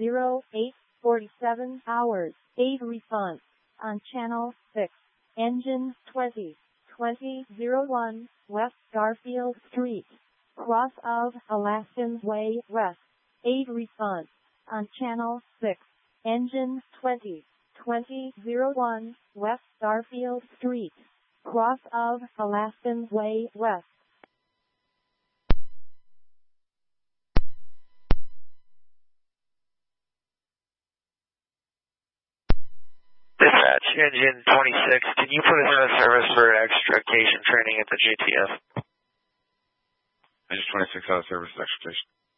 0847 hours. 8 response on channel 6. Engine 2001 West Garfield Street, cross of Alaskan Way West. 8 response on channel 6. Engine 2001 West Garfield Street, cross of Alaskan Way West. Dispatch, Engine 26, can you put us out of service for extrication training at the JTF? Engine 26 out of service, extrication.